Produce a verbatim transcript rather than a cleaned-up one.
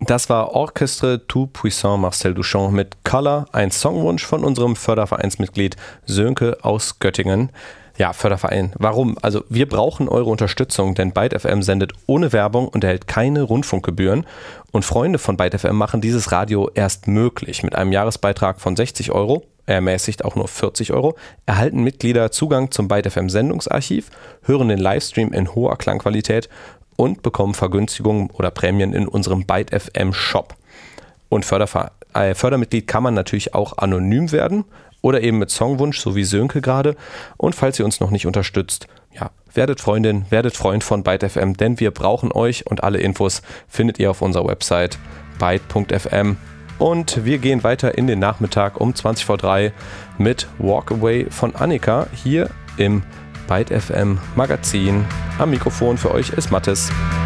Das war Orchestre Tout Puissant Marcel Duchamp mit Color, ein Songwunsch von unserem Fördervereinsmitglied Sönke aus Göttingen. Ja, Förderverein, warum? Also wir brauchen eure Unterstützung, denn Byte F M sendet ohne Werbung und erhält keine Rundfunkgebühren. Und Freunde von Byte F M machen dieses Radio erst möglich. Mit einem Jahresbeitrag von sechzig Euro, ermäßigt auch nur vierzig Euro, erhalten Mitglieder Zugang zum Byte F M Sendungsarchiv, hören den Livestream in hoher Klangqualität und bekommen Vergünstigungen oder Prämien in unserem Byte F M Shop. Und Förderver- äh, Fördermitglied kann man natürlich auch anonym werden oder eben mit Songwunsch, so wie Sönke gerade. Und falls ihr uns noch nicht unterstützt, ja, werdet Freundin, werdet Freund von Byte F M, denn wir brauchen euch und alle Infos findet ihr auf unserer Website byte punkt f m. Und wir gehen weiter in den Nachmittag um zwanzig vor drei mit Walk Away von Annika hier im Byte F M Magazin. Am Mikrofon für euch ist Mathis.